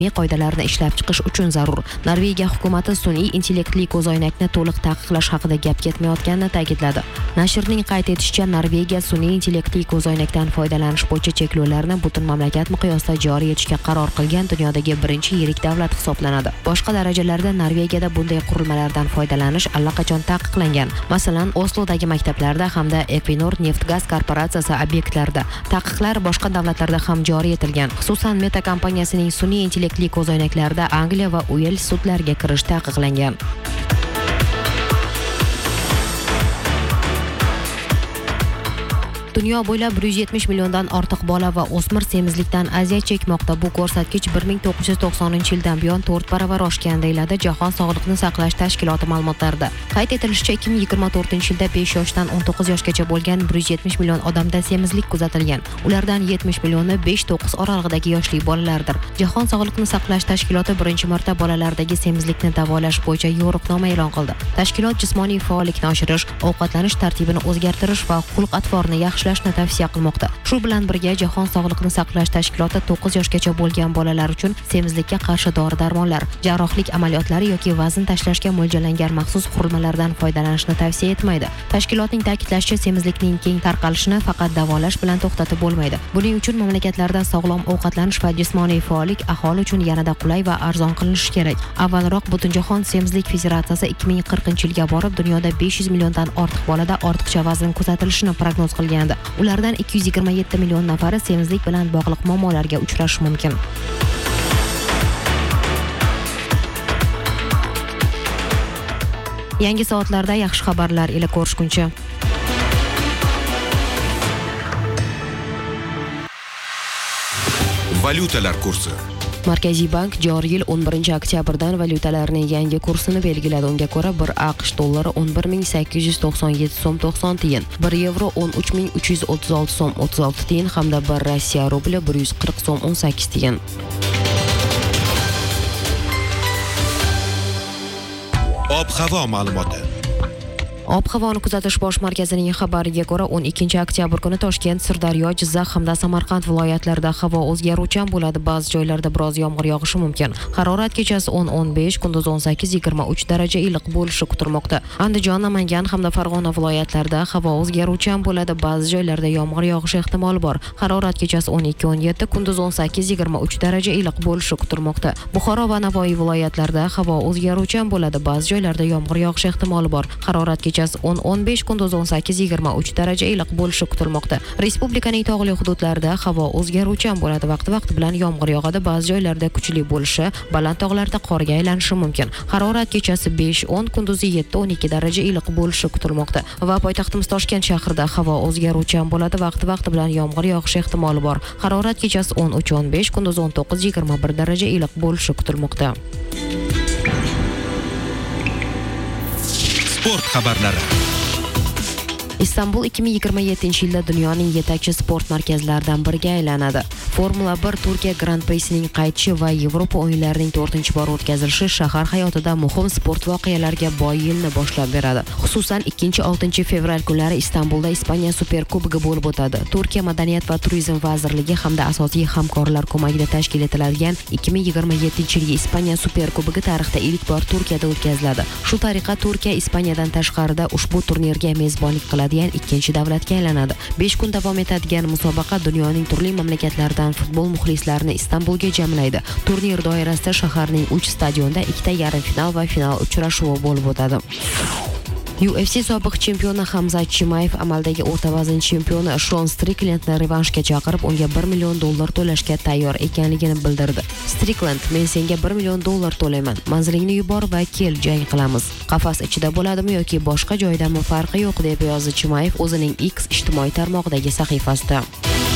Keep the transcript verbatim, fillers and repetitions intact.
qoidalarni ishlab chiqish uchun zarur. Norvegiya hukumati sun'iy intellektli ko'zoynakni to'liq taqiqlash haqida gap ketmayotganini ta'kidladi. Nashrning qayd etishicha, Norvegiya sun'iy intellektli ko'zoynakdan foydalanish bo'yicha cheklovlarni butun mamlakat miqyosida joriy etishga qaror qilgan dunyodagi birinchi yirik davlat hisoblanadi. Boshqa darajalarda Norvegiyada bunday qurilmalardan foydalanish allaqachon taqiqlangan. Masalan, Oslodagi maktablarda hamda Equinor neft-gaz korporatsiyasi obyektlarida. Taqiqlar boshqa davlatlarda ham joriy etilgan. Xususan, Meta kompaniyasining sun'iy intellektli ko'zoynaklarda Angliya va Uels sudlariga kirish taqiqlangan. Dunyo bo'ylab bir yuz yetmish milliondan ortiq bola va o'smir semizlikdan aziyat chekmoqda. Bu ko'rsatkich bir ming to'qqiz yuz to'qsoninchi yildan buyon to'rt baravar oshgan, deyiladi Jahon sog'liqni saqlash tashkiloti ma'lumotlarida. Qayd etilishicha, ikki ming yigirma to'rtinchi yilda besh yoshdan o'n to'qqiz yoshgacha bo'lgan bir yuz yetmish million odamda semizlik kuzatilgan. Ulardan yetmish millioni besh to'qqiz oralig'idagi yoshli bolalardir. Jahon sog'liqni saqlash tashkiloti birinchi marta bolalardagi semizlikni davolash bo'yicha yo'riqnoma e'lon qildi. Tashkilot jismoniy faollikni oshirish, ovqatlanish tartibini o'zgartirish va xulq-atvorni yaxshilashni tavsiya qilmoqda. Shu bilan birga Jahon sog'liqni saqlash tashkiloti to'qqiz yoshgacha bo'lgan bolalar uchun semizlikka qarshi dori-darmonlar, jarrohlik amaliyotlari yoki vazn tashlashga mo'ljallangan maxsus qurilmalardan foydalanishni tavsiya etmaydi. Tashkilotning ta'kidlashicha, semizlikning keng tarqalishini faqat davolash bilan to'xtatib bo'lmaydi. Buning uchun mamlakatlarda sog'lom ovqatlanish va jismoniy faollik aholi uchun yanada qulay va arzon qilinishi kerak. Avvalroq Butunjahon semizlik federatsiyasi ikki ming qirqinchi yilga borib dunyoda besh yuz milliondan ortiq bolada ortiqcha vazn kuzatilishini prognoz qilgandi. Ulardan ikki yuz yigirma yetti million nafari semizlik bilan bog'liq muammolarga uchrashi mumkin. Yangi soatlarda yaxshi xabarlar ila ko'rishguncha. Valyutalar kursi. Markaziy bank joriy yil o'n birinchi oktyabrdan valyutalarning yangi kursini belgiladi. Unga ko'ra, bir AQSh dollari o'n bir ming sakkiz yuz to'qson yetti so'm to'qson tiyin, bir yevro o'n uch ming uch yuz o'ttiz olti so'm o'ttiz olti tiyin hamda bir Rossiya rubli bir yuz qirq so'm o'n sakkiz tiyin. Ob-havo ma'lumoti. Ob-havoni kuzatish bosh markazining xabariga ko'ra, o'n ikkinchi oktyabr kuni Toshkent, Sirdaryo, Jizzax hamda Samarqand viloyatlarida havo o'zgaruvchan bo'ladi. Ba'zi joylarda biroz yomg'ir yog'ishi mumkin. Harorat kechasi o'n o'n besh, kunduz o'n sakkiz yigirma uch daraja iliq bo'lishi kutilmoqda. Andijon, Namangan hamda Farg'ona viloyatlarida havo o'zgaruvchan bo'ladi. Ba'zi joylarda yomg'ir yog'ishi ehtimoli bor. Harorat kechasi o'n ikki o'n yetti, kunduz o'n sakkiz yigirma uch daraja iliq bo'lishi kutilmoqda. Buxoro va Navoiy viloyatlarida havo o'zgaruvchan bo'ladi. Ba'zi joylarda yomg'ir yog'ishi ehtimoli bor. Harorat kechasi o'n o'n besh, kunduz o'n sakkiz yigirma uch daraja iliq bo'lishi kutilmoqda. Respublikaning tog'li hududlarida havo o'zgaruvchan bo'ladi. Vaqti-vaqti bilan yomg'ir yog'adi. Ba'zi joylarda kuchli bo'lishi, baland tog'larda qorga aylanishi mumkin. Harorat kechasi besh o'n, kunduzi yetti o'n ikki daraja iliq bo'lishi kutilmoqda. Va poytaxtimiz Toshkent shahrida havo o'zgaruvchan bo'ladi. Vaqti-vaqti bilan yomg'ir yog'ishi ehtimoli bor. Harorat kechasi o'n uch o'n besh, kunduz o'n to'qqiz yigirma bir daraja iliq bo'lishi kutilmoqda. Sport xabarlari. Istanbul ikki ming yigirma yettinchi yilda dunyoning yetakchi sport markazlaridan biriga aylanadi. Formula bir Turkiya Grand Prix'sining qaytishi va Yevropa o'yinlarining to'rtinchi bor o'tkazilishi shahar hayotida muhim sport voqealariga boy yilni boshlab beradi. Xususan, ikkinchi oltinchi fevral kunlari Istanbulda Ispaniya Superkubogi bo'lib o'tadi. Turkiya Madaniyat va turizm vazirligi hamda asosiy hamkorlar ko'magida tashkil etiladigan ikki ming yigirma yettinchi yilgi Ispaniya Superkubogi tarixda ilk bor Turkiyada o'tkaziladi. Shu tariqa Turkiya Ispaniyadan tashqarida ushbu turnirga mezbonlik qiladi. ikkinchi davlatga aylanadi. besh kun davom etadigan musobaqa dunyoning turli mamlakatlaridan futbol muxlislarini Istanbulga jamlaydi. Turnir doirasida shaharning uch stadionda ikkita yarim final va final uchrashuvi bo'lib o'tadi. U F C sobiq chempioni Hamzat Chimayev amaldagi o'rta vazn chempioni Shon Stricklandni revanshga chaqirib, unga bir million dollar to'lashga tayyor ekanligini bildirdi. Strickland: "Men senga bir million dollar to'layman. Manzilingni yubor va kel, jang qilamiz. Qafas ichida bo'ladimi yoki boshqa joydami farqi yo'q", deb yozdi Chimayev o'zining X ijtimoiy tarmog'idagi sahifasida.